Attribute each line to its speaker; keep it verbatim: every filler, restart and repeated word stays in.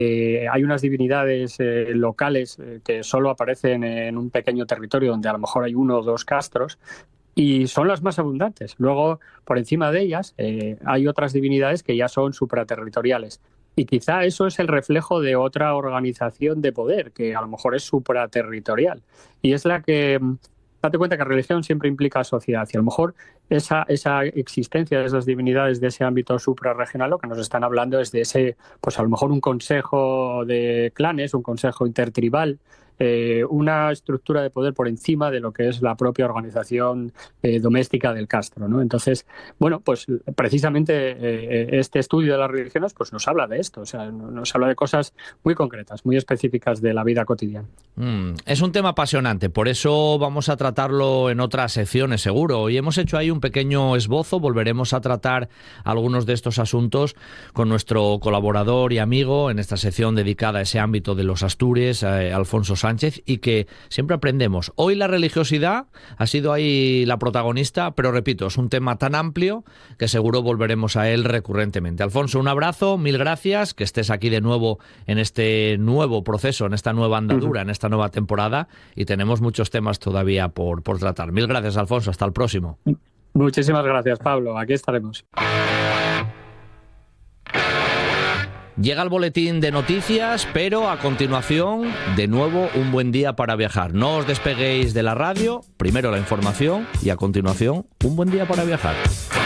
Speaker 1: Eh, hay unas divinidades eh, locales eh, que solo aparecen en un pequeño territorio donde a lo mejor hay uno o dos castros y son las más abundantes. Luego, por encima de ellas, eh, hay otras divinidades que ya son supraterritoriales. Y quizá eso es el reflejo de otra organización de poder, que a lo mejor es supraterritorial. Y es la que... Date cuenta que religión siempre implica sociedad y a lo mejor esa, esa existencia de esas divinidades de ese ámbito suprarregional lo que nos están hablando es de ese, pues a lo mejor un consejo de clanes, un consejo intertribal, eh, una estructura de poder por encima de lo que es la propia organización eh, doméstica del castro, ¿no? Entonces, bueno, pues precisamente eh, este estudio de las religiones pues nos habla de esto, o sea, nos habla de cosas muy concretas, muy específicas de la vida cotidiana.
Speaker 2: Mm, es un tema apasionante, por eso vamos a tratarlo en otras secciones seguro. Hoy hemos hecho ahí un pequeño esbozo, volveremos a tratar algunos de estos asuntos con nuestro colaborador y amigo en esta sección dedicada a ese ámbito de los Astures, eh, Alfonso Sánchez, y que siempre aprendemos. Hoy la religiosidad ha sido ahí la protagonista, pero repito, es un tema tan amplio que seguro volveremos a él recurrentemente. Alfonso, un abrazo, mil gracias, que estés aquí de nuevo en este nuevo proceso, en esta nueva andadura, uh-huh. en esta nueva temporada, y tenemos muchos temas todavía por, por tratar. Mil gracias, Alfonso, hasta el próximo.
Speaker 1: Muchísimas gracias, Pablo, aquí estaremos.
Speaker 2: Llega el boletín de noticias, pero a continuación, de nuevo, un buen día para viajar. No os despeguéis de la radio, primero la información y a continuación, un buen día para viajar.